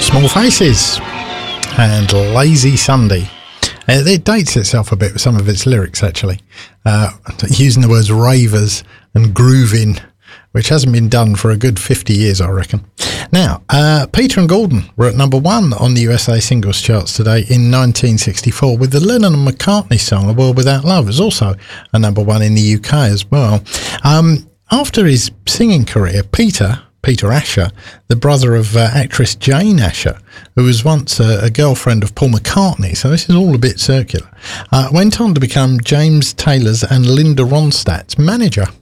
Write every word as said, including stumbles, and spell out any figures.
Small Faces and Lazy Sunday. Uh, it dates itself a bit with some of its lyrics, actually, uh, using the words ravers and grooving, which hasn't been done for a good fifty years, I reckon. Now, uh, Peter and Gordon were at number one on the U S A singles charts today in nineteen sixty-four with the Lennon and McCartney song A World Without Love. It was also a number one in the U K as well. Um, after his singing career, Peter... Peter Asher, the brother of uh, actress Jane Asher, who was once a, a girlfriend of Paul McCartney, so this is all a bit circular, uh, went on to become James Taylor's and Linda Ronstadt's manager.